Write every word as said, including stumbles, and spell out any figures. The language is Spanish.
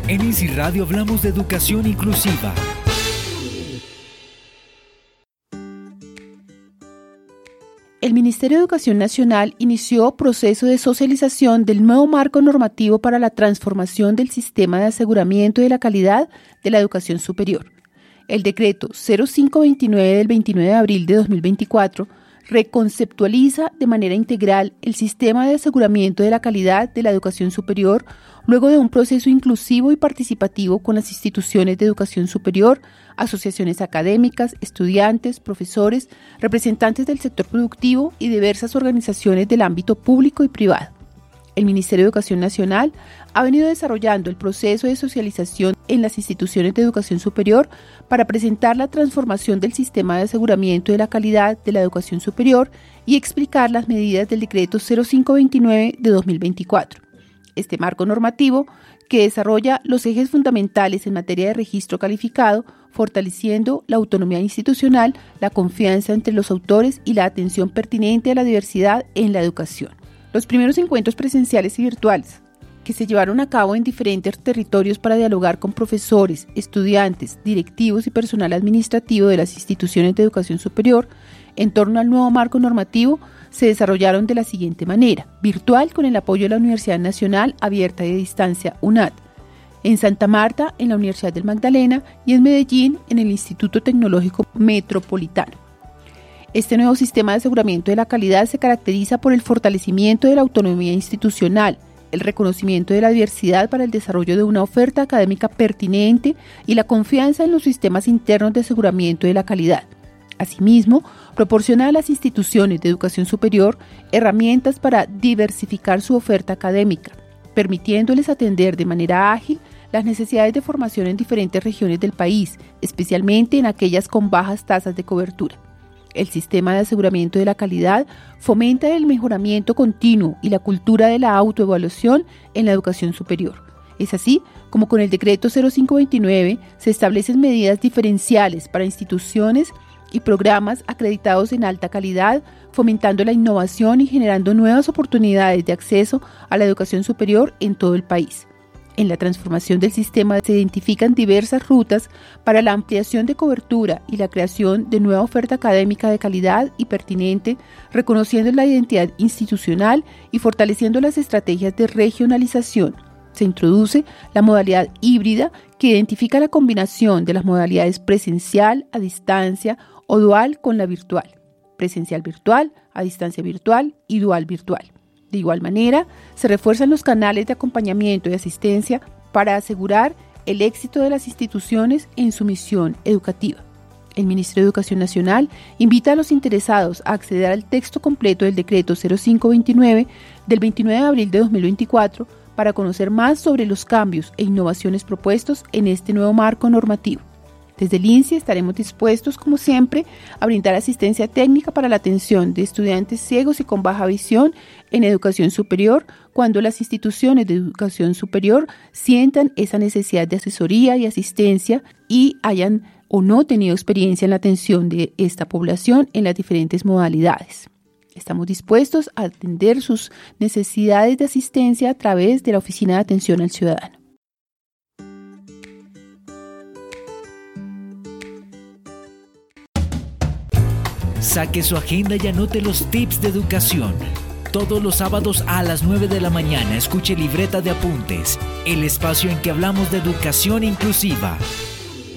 En Easy Radio hablamos de educación inclusiva. El Ministerio de Educación Nacional inició proceso de socialización del nuevo marco normativo para la transformación del sistema de aseguramiento de la calidad de la educación superior. El decreto cero cinco veintinueve del veintinueve de abril de dos mil veinticuatro reconceptualiza de manera integral el sistema de aseguramiento de la calidad de la educación superior luego de un proceso inclusivo y participativo con las instituciones de educación superior, asociaciones académicas, estudiantes, profesores, representantes del sector productivo y diversas organizaciones del ámbito público y privado. El Ministerio de Educación Nacional ha venido desarrollando el proceso de socialización en las instituciones de educación superior para presentar la transformación del sistema de aseguramiento de la calidad de la educación superior y explicar las medidas del decreto cero cinco veintinueve de dos mil veinticuatro. Este marco normativo, que desarrolla los ejes fundamentales en materia de registro calificado, fortaleciendo la autonomía institucional, la confianza entre los autores y la atención pertinente a la diversidad en la educación. Los primeros encuentros presenciales y virtuales, que se llevaron a cabo en diferentes territorios para dialogar con profesores, estudiantes, directivos y personal administrativo de las instituciones de educación superior en torno al nuevo marco normativo, se desarrollaron de la siguiente manera: virtual con el apoyo de la Universidad Nacional Abierta y de Distancia, U N A D, en Santa Marta, en la Universidad del Magdalena y en Medellín, en el Instituto Tecnológico Metropolitano. Este nuevo sistema de aseguramiento de la calidad se caracteriza por el fortalecimiento de la autonomía institucional, el reconocimiento de la diversidad para el desarrollo de una oferta académica pertinente y la confianza en los sistemas internos de aseguramiento de la calidad. Asimismo, proporciona a las instituciones de educación superior herramientas para diversificar su oferta académica, permitiéndoles atender de manera ágil las necesidades de formación en diferentes regiones del país, especialmente en aquellas con bajas tasas de cobertura. El sistema de aseguramiento de la calidad fomenta el mejoramiento continuo y la cultura de la autoevaluación en la educación superior. Es así como con el decreto cero cinco veintinueve se establecen medidas diferenciales para instituciones y programas acreditados en alta calidad, fomentando la innovación y generando nuevas oportunidades de acceso a la educación superior en todo el país. En la transformación del sistema se identifican diversas rutas para la ampliación de cobertura y la creación de nueva oferta académica de calidad y pertinente, reconociendo la identidad institucional y fortaleciendo las estrategias de regionalización. Se introduce la modalidad híbrida, que identifica la combinación de las modalidades presencial, a distancia o dual con la virtual, presencial virtual, a distancia virtual y dual virtual. De igual manera, se refuerzan los canales de acompañamiento y asistencia para asegurar el éxito de las instituciones en su misión educativa. El Ministerio de Educación Nacional invita a los interesados a acceder al texto completo del decreto cero cinco veintinueve del veintinueve de abril de dos mil veinticuatro para conocer más sobre los cambios e innovaciones propuestos en este nuevo marco normativo. Desde el INSI estaremos dispuestos, como siempre, a brindar asistencia técnica para la atención de estudiantes ciegos y con baja visión en educación superior cuando las instituciones de educación superior sientan esa necesidad de asesoría y asistencia y hayan o no tenido experiencia en la atención de esta población en las diferentes modalidades. Estamos dispuestos a atender sus necesidades de asistencia a través de la Oficina de Atención al Ciudadano. Saque su agenda y anote los tips de educación. Todos los sábados a las nueve de la mañana escuche Libreta de Apuntes, el espacio en que hablamos de educación inclusiva.